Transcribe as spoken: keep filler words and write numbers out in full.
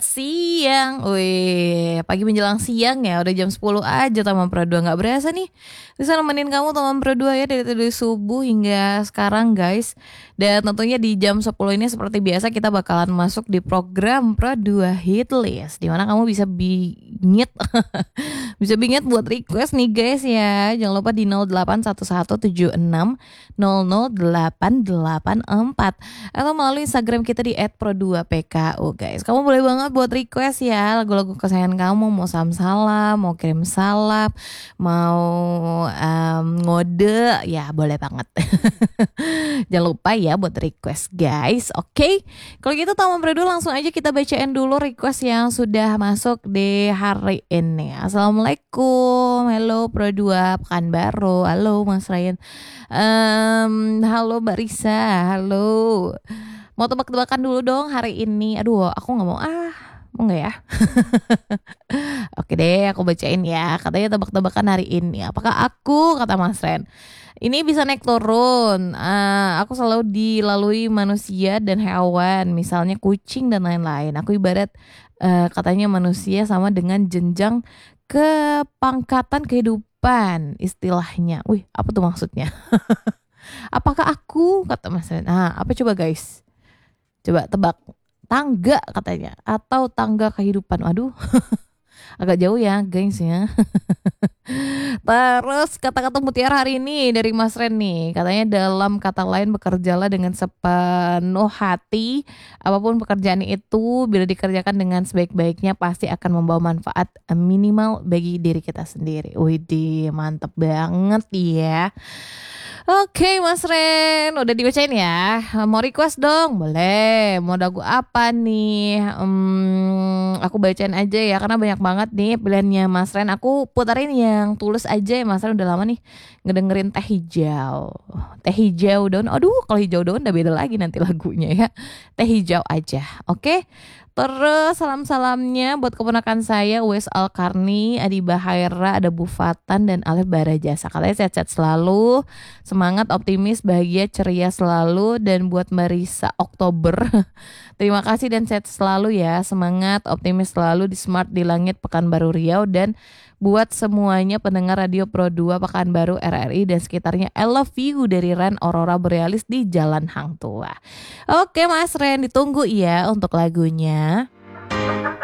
siang. Wih, pagi menjelang siang ya, udah jam sepuluh aja Taman Pro dua. Nggak berasa nih, bisa nemenin kamu Taman Pro dua ya dari tadi subuh hingga sekarang guys. Dan tentunya di jam sepuluh ini seperti biasa kita bakalan masuk di program Pro dua Hit List, dimana kamu bisa bingit bisa bingit buat request nih guys ya. Jangan lupa di nol delapan satu satu tujuh enam nol nol delapan delapan empat atau melalui Instagram kita di et pro dua p k u guys. Kamu boleh banget buat request ya lagu-lagu kesayangan kamu, mau salam-salam, mau kirim salam, mau um, ngode ya boleh banget. Jangan lupa ya buat request guys. Oke, okay? Kalau gitu Taman Pro dua langsung aja kita bacain dulu request yang sudah masuk di hari ini. Assalamualaikum, hello Pro dua Pekanbaru, halo Mas Ryan, um, halo Mbak Risa, halo. Mau tebak-tebakan dulu dong hari ini. Aduh, aku nggak mau ah, mau nggak ya? Oke deh, aku bacain ya. Katanya tebak-tebakan hari ini. Apakah aku, kata Mas Ren, ini bisa naik turun. Uh, aku selalu dilalui manusia dan hewan, misalnya kucing dan lain-lain. Aku ibarat uh, katanya manusia sama dengan jenjang kepangkatan kehidupan, istilahnya. Wih, apa tuh maksudnya? Apakah aku, kata Mas Ren. Nah, apa coba guys? Coba tebak. Tangga katanya, atau tangga kehidupan. Aduh, agak jauh ya guys ya. Terus kata-kata mutiara hari ini dari Mas Ren nih, katanya dalam kata lain bekerjalah dengan sepenuh hati. Apapun pekerjaan itu bila dikerjakan dengan sebaik-baiknya pasti akan membawa manfaat minimal bagi diri kita sendiri. Widih, mantep banget ya. Oke Mas Ren, udah dibacain ya. Mau request dong? Boleh. Mau lagu apa nih? Hmm, aku bacain aja ya karena banyak banget nih pilihannya Mas Ren. Aku putarin yang tulus aja ya Mas Ren, udah lama nih ngedengerin Teh Hijau. Teh Hijau Daun. Aduh, kalau hijau daun udah beda lagi nanti lagunya ya. Teh Hijau aja. Oke. Terus salam-salamnya buat keponakan saya Wes Alkarni, Adi Bahaira, ada Bu Fatan dan Alif Barajasa. Katanya sehat-sehat selalu, semangat, optimis, bahagia, ceria selalu. Dan buat Marisa Oktober, terima kasih dan sehat selalu ya. Semangat, optimis selalu di Smart di Langit Pekanbaru Riau. Dan buat semuanya pendengar Radio Pro dua Pekanbaru R R I dan sekitarnya, I love you dari Ren Aurora Borealis di Jalan Hang Tua. Oke Mas Ren, ditunggu ya untuk lagunya.